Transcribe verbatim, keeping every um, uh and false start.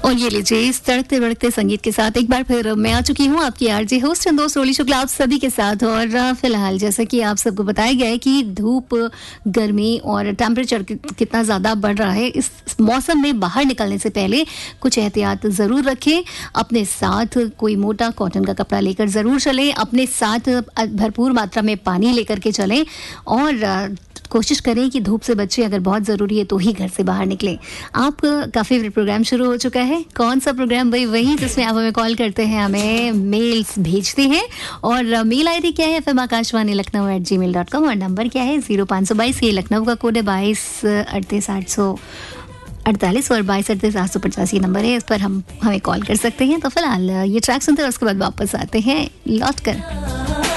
और ये लीजिए इस तड़कते भड़कते संगीत के साथ एक बार फिर मैं आ चुकी हूँ आपकी आरजे होस्ट एंड दोस्त ओली शुक्ला आप सभी के साथ। और फिलहाल जैसा कि आप सबको बताया गया है कि धूप, गर्मी और टेम्परेचर कितना ज़्यादा बढ़ रहा है, इस मौसम में बाहर निकलने से पहले कुछ एहतियात ज़रूर रखें। अपने साथ कोई मोटा कॉटन का कपड़ा लेकर ज़रूर चलें, अपने साथ भरपूर मात्रा में पानी लेकर के चलें और कोशिश करें कि धूप से बचें। अगर बहुत ज़रूरी है तो ही घर से बाहर निकलें। आपका फेवरेट प्रोग्राम शुरू हो चुका है। कौन सा प्रोग्राम? भाई वही जिसमें आप हमें कॉल करते हैं, हमें मेल्स भेजते हैं। और मेल आईडी क्या है? F M Akashvani Lucknow eight जी मेल डॉट कॉम। और नंबर क्या है? जीरो पाँच सौ बाईस, ये लखनऊ का कोड है, बाईस अड़तीस आठ सौ अड़तालीस और बाईस अड़तीस आठ सौ पचास ये नंबर है, इस पर हम हमें कॉल कर सकते हैं। तो फिलहाल ये ट्रैक सुनते हैं और उसके बाद वापस आते हैं लौट कर।